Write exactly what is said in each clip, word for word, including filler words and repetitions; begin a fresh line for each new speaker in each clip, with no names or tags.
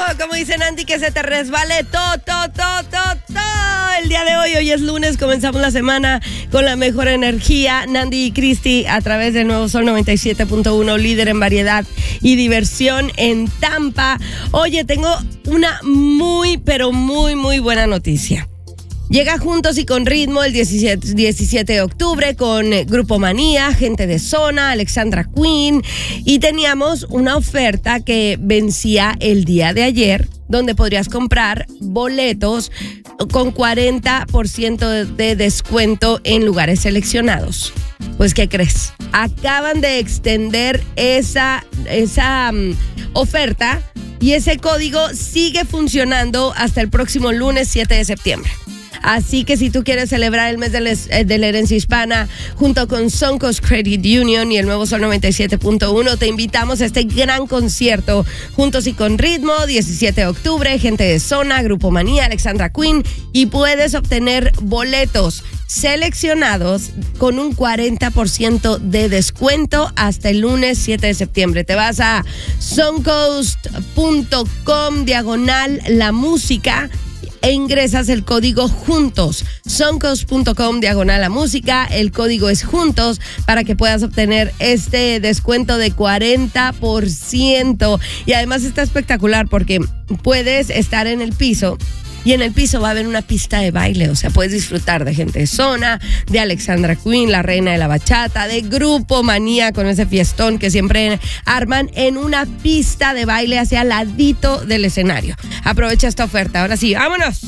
Como dice Nandy, que se te resbale todo, todo, todo, todo, todo. El día de hoy, hoy es lunes, comenzamos la semana con la mejor energía. Nandy y Cristi a través del Nuevo Sol noventa y siete punto uno, líder en variedad y diversión en Tampa. Oye, tengo una muy, pero muy, muy buena noticia. Llega Juntos y con Ritmo el diecisiete de octubre con Grupo Manía, Gente de Zona, Alexandra Queen, y teníamos una oferta que vencía el día de ayer, donde podrías comprar boletos con cuarenta por ciento de descuento en lugares seleccionados. Pues, ¿qué crees? Acaban de extender esa, esa um, oferta y ese código sigue funcionando hasta el próximo lunes siete de septiembre. Así que si tú quieres celebrar el mes de, les, de la herencia hispana junto con Suncoast Credit Union y el Nuevo Sol noventa y siete punto uno, te invitamos a este gran concierto Juntos y con Ritmo, diecisiete de octubre, Gente de Zona, Grupo Manía, Alexandra Queen, y puedes obtener boletos seleccionados con un cuarenta por ciento de descuento hasta el lunes siete de septiembre. Te vas a suncoast punto com diagonal la música e ingresas el código JUNTOS, suncoast punto com diagonal la música, el código es JUNTOS para que puedas obtener este descuento de cuarenta por ciento. Y además está espectacular porque puedes estar en el piso y en el piso va a haber una pista de baile, o sea, puedes disfrutar de Gente de Zona, de Alexandra Queen, la reina de la bachata, de Grupo Manía con ese fiestón que siempre arman en una pista de baile hacia el ladito del escenario. Aprovecha esta oferta. Ahora sí, vámonos.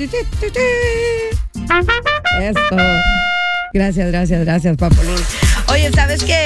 Eso. Gracias, gracias, gracias, Papolín. Oye, ¿sabes qué?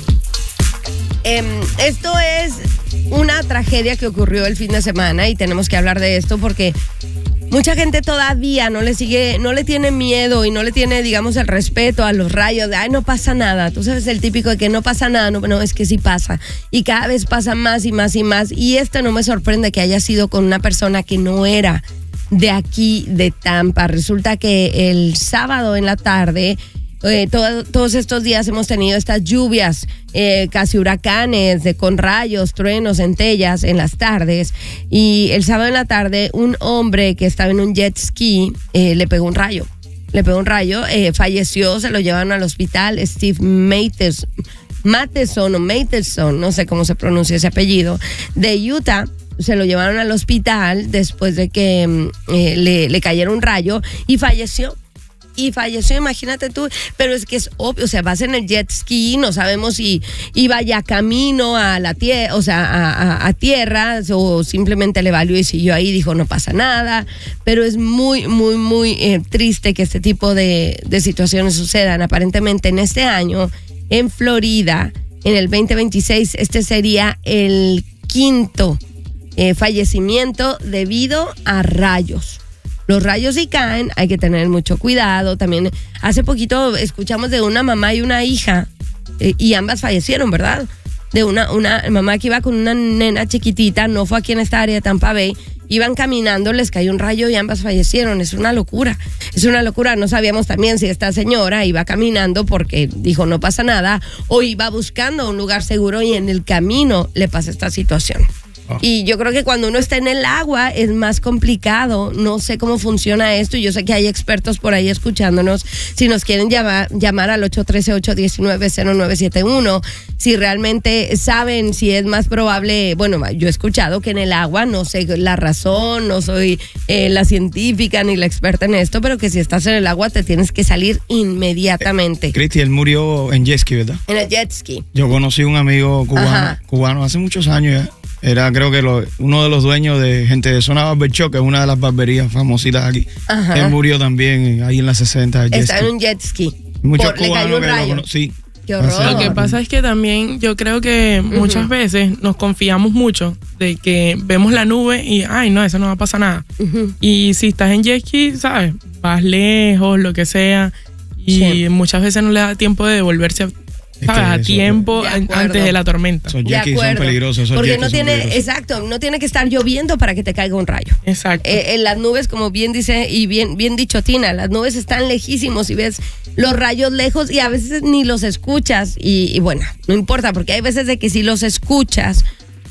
Eh, esto es una tragedia que ocurrió el fin de semana y tenemos que hablar de esto porque mucha gente todavía no le sigue, no le tiene miedo y no le tiene, digamos, el respeto a los rayos de, ay, no pasa nada. Tú sabes el típico de que no pasa nada. No, no, es que sí pasa. Y cada vez pasa más y más y más. Y este no me sorprende que haya sido con una persona que no era de aquí, de Tampa. Resulta que el sábado en la tarde, Eh, todo, todos estos días hemos tenido estas lluvias, eh, casi huracanes, de, con rayos, truenos, centellas en las tardes. Y el sábado en la tarde, un hombre que estaba en un jet ski eh, le pegó un rayo. Le pegó un rayo, eh, falleció, se lo llevaron al hospital. Steve Matheson, Matheson o Matheson, no sé cómo se pronuncia ese apellido, de Utah. Se lo llevaron al hospital después de que eh, le, le cayera un rayo y falleció. Y falleció, imagínate tú, pero es que es obvio, o sea, vas en el jet ski, no sabemos si iba ya camino a la tierra, o sea, a, a, a tierra, o simplemente le valió y siguió ahí, dijo no pasa nada, pero es muy, muy, muy eh, triste que este tipo de, de situaciones sucedan. Aparentemente en este año, en Florida, en el veinte veintiséis, este sería el quinto eh, fallecimiento debido a rayos. Los rayos sí caen, hay que tener mucho cuidado. También hace poquito escuchamos de una mamá y una hija eh, y ambas fallecieron, ¿verdad? De una, una mamá que iba con una nena chiquitita, no fue aquí en esta área de Tampa Bay, iban caminando, les cayó un rayo y ambas fallecieron. Es una locura, es una locura. No sabíamos también si esta señora iba caminando porque dijo no pasa nada o iba buscando un lugar seguro y en el camino le pasa esta situación. Oh. Y yo creo que cuando uno está en el agua es más complicado. No sé cómo funciona esto. Yo sé que hay expertos por ahí escuchándonos. Si nos quieren llamar, llamar al ocho uno tres, ocho uno nueve, cero nueve siete uno. Si realmente saben si es más probable. Bueno, yo he escuchado que en el agua, no sé la razón, no soy eh, la científica ni la experta en esto, pero que si estás en el agua te tienes que salir inmediatamente.
Eh, Cristi, él murió en jet ski, ¿verdad?
En el jet ski.
Yo conocí un amigo cubano, cubano hace muchos años ya. Era creo que lo, uno de los dueños de Gente de Zona Barber Shop, que es una de las barberías famositas aquí. Ajá. Él murió también ahí en las sesenta.
Está en un jet ski.
Muchos
Por, cubanos le cayó un rayo.
Lo, sí.
Qué horror.
Lo que pasa es que también yo creo que uh-huh. muchas veces nos confiamos mucho de que vemos la nube y, ay, no, eso no va a pasar nada. Uh-huh. Y si estás en jet ski, ¿sabes? Vas lejos, lo que sea. Y sí. muchas veces no le da tiempo de devolverse a Es que a tiempo de antes de la tormenta.
Esos jetskis son peligrosos. Esos
Porque no tiene,
peligrosos.
exacto, no tiene que estar lloviendo para que te caiga un rayo.
Exacto.
Eh, en las nubes, como bien dice y bien, bien dicho Tina, las nubes están lejísimos y ves los rayos lejos y a veces ni los escuchas y, y bueno, no importa porque hay veces de que si los escuchas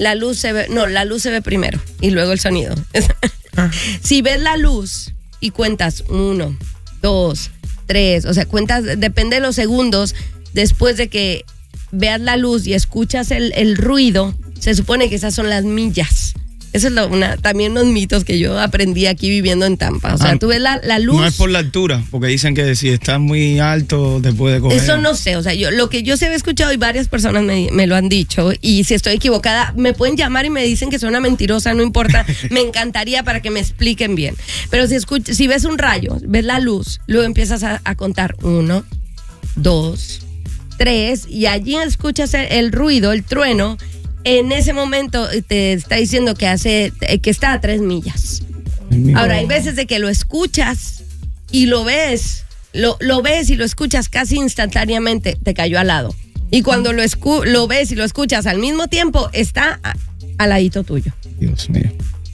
La luz se ve, no, la luz se ve primero y luego el sonido. Ah. Si ves la luz y cuentas uno, dos, tres, o sea, cuentas, depende de los segundos, después de que veas la luz y escuchas el, el ruido, se supone que esas son las millas. Eso es lo, una, también unos mitos que yo aprendí aquí viviendo en Tampa. O sea, ah, tú ves la, la luz.
No es por la altura, porque dicen que si estás muy alto te puede coger.
Eso no sé, o sea, yo lo que yo se había escuchado y varias personas me, me lo han dicho, y si estoy equivocada, me pueden llamar y me dicen que soy una mentirosa, no importa, me encantaría para que me expliquen bien. Pero si, escuch, si ves un rayo, ves la luz, luego empiezas a, a contar uno, dos, tres, y allí escuchas el, el ruido, el trueno. En ese momento te está diciendo que hace que está a tres millas. Ahora, hay veces de que lo escuchas y lo ves, lo, lo ves y lo escuchas casi instantáneamente, te cayó al lado. Y cuando lo, escu lo ves y lo escuchas al mismo tiempo, está a, al ladito tuyo.
Dios mío.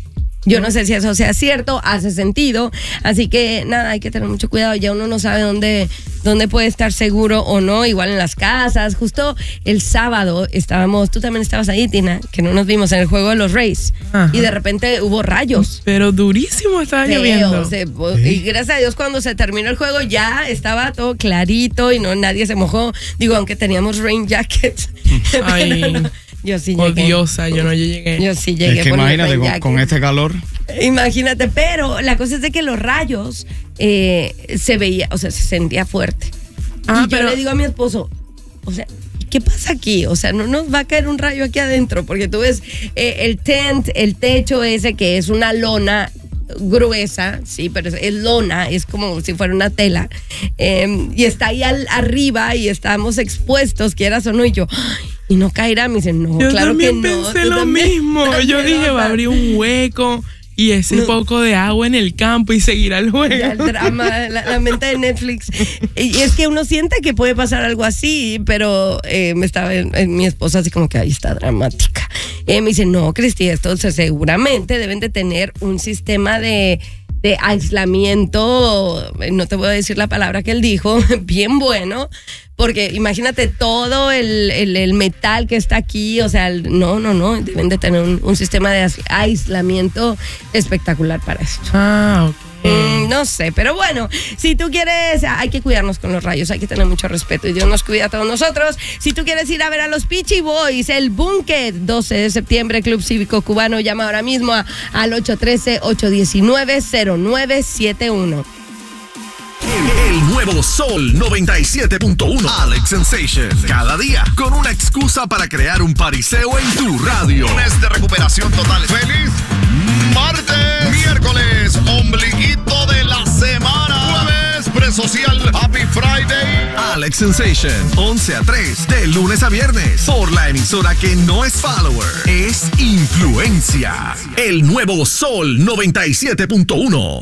Yo no sé si eso sea cierto, hace sentido, así que nada, hay que tener mucho cuidado, ya uno no sabe dónde, dónde puede estar seguro o no, igual en las casas. Justo el sábado estábamos, tú también estabas ahí, Tina, que no nos vimos en el juego de los Rays. Ajá. Y de repente hubo rayos.
Pero durísimo estaba Feo, lloviendo.
Se, y gracias a Dios cuando se terminó el juego ya estaba todo clarito y no nadie se mojó, digo, aunque teníamos rain jackets.
Ay.
No, yo sí llegué.
Odiosa, yo no llegué.
Yo sí llegué.
Es que imagínate, con, con este calor.
Imagínate, pero la cosa es de que los rayos eh, se veía, o sea, se sentía fuerte. Ah, y yo pero... le digo a mi esposo, o sea, ¿qué pasa aquí? O sea, no nos va a caer un rayo aquí adentro, porque tú ves eh, el tent, el techo ese que es una lona gruesa, sí, pero es, es lona, es como si fuera una tela, eh, y está ahí al, arriba y estamos expuestos, quieras o no, y yo, ay, y no caerá, me dicen, no,
yo
claro que no.
Yo también pensé lo mismo, yo dije, va a abrir un hueco y ese no. poco de agua en el campo y seguir al juego.
Ya, el drama, la, la mente de Netflix. Y es que uno siente que puede pasar algo así, pero eh, me estaba en, en mi esposa así como que ahí está dramática. Eh, me dice, no, Cristi, esto seguramente deben de tener un sistema de, de aislamiento, no te voy a decir la palabra que él dijo, bien bueno. Porque imagínate todo el, el, el metal que está aquí, o sea, el, no, no, no, deben de tener un, un sistema de aislamiento espectacular para esto.
Ah, ok.
Mm, no sé, pero bueno, si tú quieres, hay que cuidarnos con los rayos, hay que tener mucho respeto y Dios nos cuida a todos nosotros. Si tú quieres ir a ver a los Peachy Boys, el Búnker, doce de septiembre, Club Cívico Cubano, llama ahora mismo a, al ocho uno tres, ocho uno nueve, cero nueve siete uno.
El, el nuevo Sol noventa y siete punto uno. Alex Sensation. Cada día con una excusa para crear un pariseo en tu radio. Lunes de recuperación total. ¡Feliz martes! Miércoles, ombliguito de la semana. Jueves, presocial. Happy Friday. Alex Sensation, once a tres, de lunes a viernes. Por la emisora que no es follower, es influencia. El nuevo Sol noventa y siete punto uno.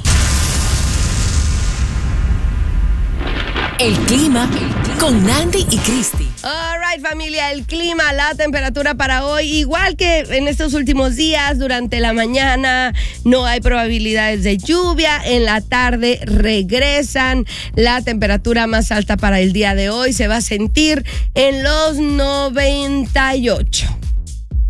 El clima con Nandi y Cristi.
All right, familia, el clima, la temperatura para hoy, igual que en estos últimos días, durante la mañana no hay probabilidades de lluvia, en la tarde regresan, la temperatura más alta para el día de hoy se va a sentir en los noventa y ocho.